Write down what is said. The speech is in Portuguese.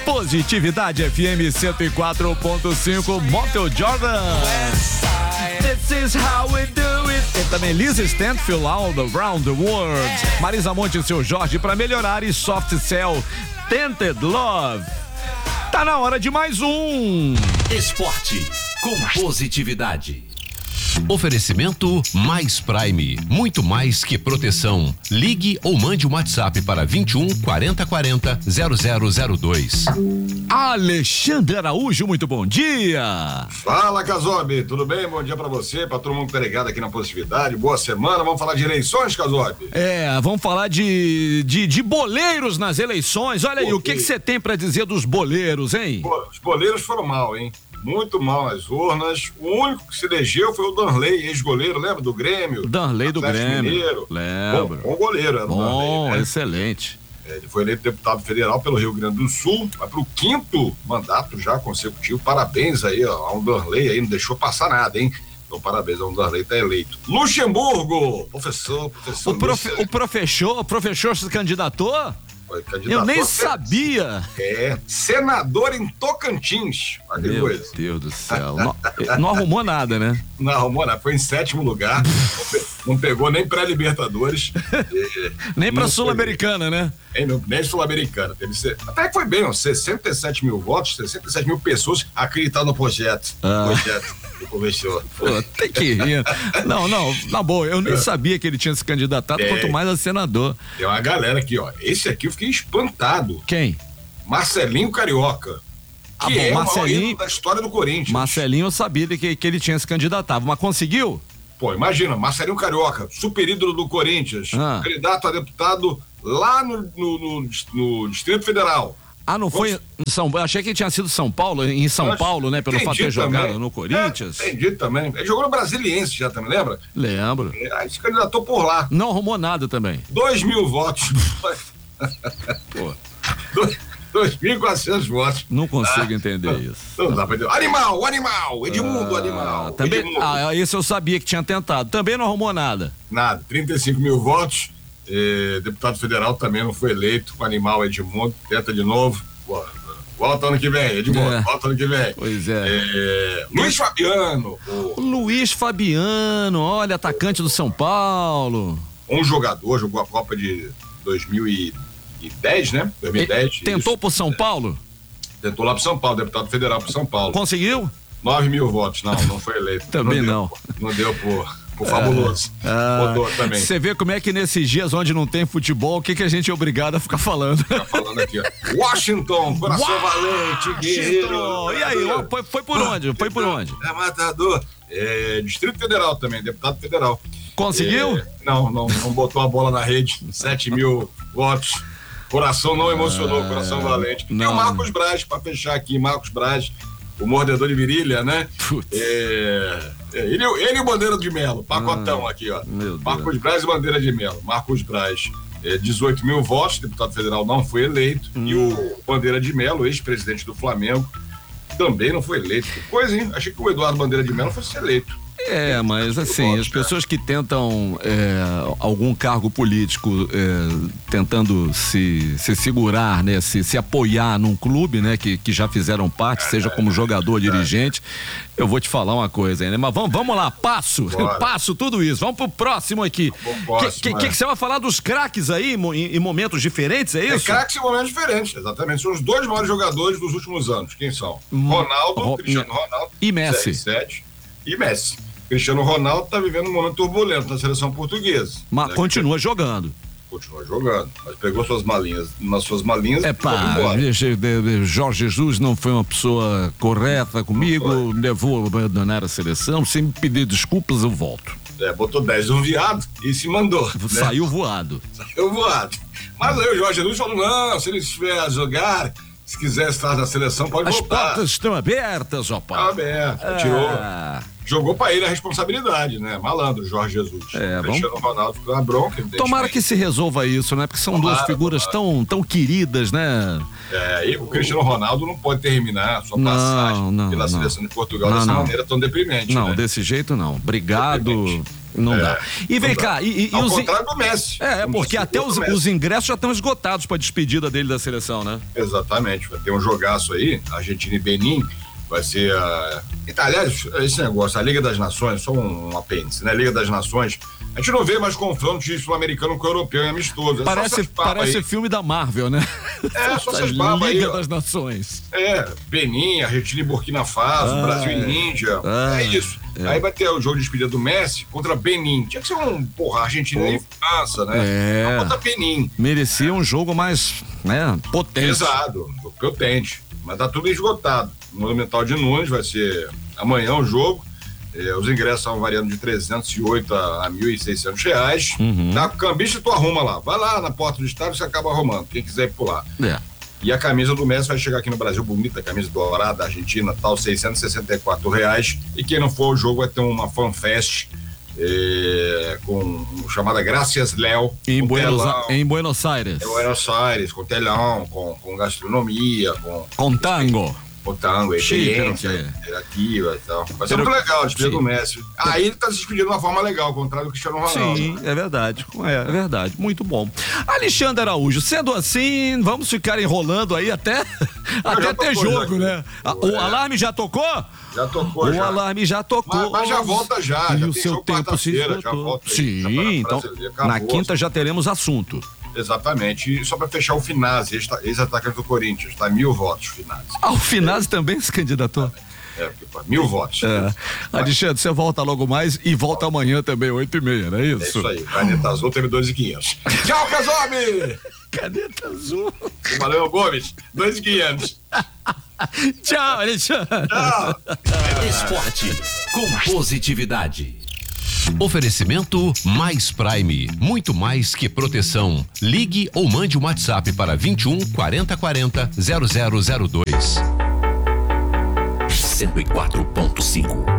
Positividade FM 104.5, Michael Jordan. This is how we do it. E também Lisa Stanfield, All Around the World. Marisa Monte e seu Jorge para melhorar e Soft Cell, Tainted Love. Tá na hora de mais um Esporte com Positividade. Oferecimento Mais Prime, muito mais que proteção. Ligue ou mande um WhatsApp para 21 40 40 0002. Alexandre Araújo, muito bom dia. Fala, Casobe, tudo bem? Bom dia pra você, pra todo mundo que tá ligado aqui na Positividade. Boa semana, vamos falar de eleições, Casobe? Vamos falar de boleiros nas eleições. Olha aí, o que você tem pra dizer dos boleiros, hein? Os boleiros foram mal, hein? Muito mal nas urnas. O único que se elegeu foi o Danley, ex-goleiro, lembra do Grêmio? Danley do Grêmio. Mineiro. Lembro. Bom goleiro, era o Danley, né? Excelente. Ele foi eleito deputado federal pelo Rio Grande do Sul, vai pro 5º mandato já consecutivo. Parabéns aí, ó, ao Danley aí, não deixou passar nada, hein? Então, parabéns ao Danley, tá eleito. Luxemburgo, professor. O professor se candidatou? Eu nem sabia. Senador em Tocantins. Meu Deus do céu. Não arrumou nada, né? Não arrumou nada, foi em 7º lugar. Não pegou nem pré-Libertadores. Nem pra Sul-Americana, né? Nem Sul-Americana. Até que foi bem, ó, 67 mil votos, 67 mil pessoas acreditaram no projeto. Projeto do professor. Pô, tem que rir. Não, na boa, eu nem sabia que ele tinha se candidatado, quanto mais a senador. Tem uma galera aqui, ó. Esse aqui eu fiquei espantado. Quem? Marcelinho Carioca. Que o maior ídolo da história do Corinthians. Marcelinho, eu sabia que ele tinha se candidatado, mas conseguiu? Pô, imagina, Marcelinho Carioca, super ídolo do Corinthians, candidato a deputado lá no Distrito Federal. Não foi em São Paulo? Achei que tinha sido São Paulo, né? Pelo fato de ter jogado no Corinthians. Entendi também. Ele jogou no Brasiliense já também, lembra? Lembro. Aí se candidatou por lá. Não arrumou nada também. 2.000 votos. Pô. 2.400 votos. Não consigo entender isso. Não dá pra entender. Animal! Edmundo, animal. Também, Edmundo. Esse eu sabia que tinha tentado. Também não arrumou nada. Nada. 35 mil votos. Deputado federal também não foi eleito. O animal Edmundo. Tenta de novo. Volta ano que vem, Edmundo. Volta ano que vem. Pois é. Luiz Fabiano. Luiz Fabiano, olha, atacante do São Paulo. Um jogador, jogou a Copa de 2010, né? 2010. Tentou pro São Paulo? Tentou lá pro São Paulo, deputado federal pro São Paulo. Conseguiu? 9.000 votos, não foi eleito. Também não. Não deu por fabuloso. Rodou também. Você vê como é que nesses dias onde não tem futebol, o que a gente é obrigado a ficar falando? Ficar falando aqui, ó. Washington, coração valente, guerreiro. E aí, foi por onde? Foi por onde? É matador. Distrito Federal também, deputado federal. Conseguiu? Não botou a bola na rede. 7.000 votos. Coração não emocionou, coração valente. Tem o Marcos Braz, pra fechar aqui, Marcos Braz, o mordedor de virilha, né? Ele e o Bandeira de Melo, pacotão aqui, ó. Marcos Braz e Bandeira de Melo. Marcos Braz, 18.000 votos, deputado federal não foi eleito. E o Bandeira de Melo, ex-presidente do Flamengo, também não foi eleito. Que coisa, hein? Achei que o Eduardo Bandeira de Melo fosse eleito. Mas assim, as pessoas que tentam algum cargo político tentando se segurar, né, se apoiar num clube, né, que já fizeram parte, seja como jogador, dirigente, eu vou te falar uma coisa aí, né, mas vamos lá, passo tudo isso, vamos pro próximo aqui. Que você vai falar dos craques aí em momentos diferentes, é isso? Craques em momentos diferentes, exatamente, são os dois maiores jogadores dos últimos anos, quem são? Ronaldo, Cristiano Ronaldo e Messi. CR7 e Messi. Cristiano Ronaldo está vivendo um momento turbulento na seleção portuguesa. Mas continua jogando. Continua jogando, mas pegou suas malinhas Jorge Jesus não foi uma pessoa correta comigo, levou a abandonar a seleção, sem me pedir desculpas eu volto. Botou 10 no viado e se mandou. Saiu voado. Mas aí o Jorge Jesus falou, não, se ele estiver a jogar, se quiser estar na seleção, pode voltar. As portas estão abertas, rapaz. Estão abertas, tirou. Jogou pra ele a responsabilidade, né? Malandro, Jorge Jesus. Cristiano Ronaldo ficou na bronca. Tomara que se resolva isso, né? Porque são duas figuras tão queridas, né? E o Cristiano Ronaldo não pode terminar a sua passagem pela seleção de Portugal dessa maneira tão deprimente. Não, desse jeito não. Obrigado. Não dá. E vem cá, ao contrário do Messi. Porque até os ingressos já estão esgotados para a despedida dele da seleção, né? Exatamente, vai ter um jogaço aí, Argentina e Benin, vai ser aliás, esse negócio, a Liga das Nações, só um apêndice, né? Liga das Nações, a gente não vê mais confrontos de sul-americano com o europeu, é amistoso. Parece filme da Marvel, né? Só essas babas aí. Liga das Nações. Benin, Argentina e Burkina Faso, Brasil e Índia, é isso. Aí vai ter o jogo de despedida do Messi contra Benin. Tinha que ser Argentina e França, né? Contra Benin. Merecia um jogo mais, potente. Pesado, potente. Mas tá tudo esgotado. No Monumental de Nunes vai ser amanhã o jogo. Os ingressos estão variando de 308 a R$1.600. Na cambista tu arruma lá. Vai lá na porta do estádio, você acaba arrumando. Quem quiser ir por lá. E a camisa do Messi vai chegar aqui no Brasil, bonita, camisa dourada, Argentina, tal, R$664. E quem não for ao jogo vai ter uma fanfest chamada Gracias Léo. Em Buenos Aires. Em Buenos Aires, com telão, com gastronomia, com tango. O tango, experiência interativa e tal. Vai ser muito legal a despedida do Messi. Aí ele tá se despedindo de uma forma legal, ao contrário do Cristiano Ronaldo. Sim, é verdade. É verdade. Muito bom. Alexandre Araújo, sendo assim, vamos ficar enrolando aí até ter jogo, né? O alarme já tocou? Já tocou, O alarme já tocou. Mas já volta já. E o seu tempo se esgotou. Sim, então na quinta já teremos assunto. Exatamente, e só para fechar o Finazzi, ex-atacante do Corinthians, tá 1.000 votos, Finazzi. O Finazzi também se candidatou? Porque 1.000 votos. Alexandre, você volta logo mais e volta amanhã também, 8h30, não é isso? É isso aí, caneta azul teve 2.500. Tchau, Casobe! Caneta azul. Valeu, Gomes, 2.500. Tchau, Alexandre. Tchau. Esporte com positividade. Oferecimento Mais Prime, muito mais que proteção. Ligue ou mande um WhatsApp para 21 40 40 0002. 104.5